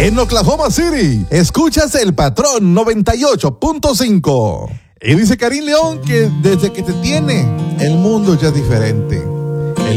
en Oklahoma City. Escuchas El Patrón 98.5. Y dice Karim León que desde que te tiene, el mundo ya es diferente.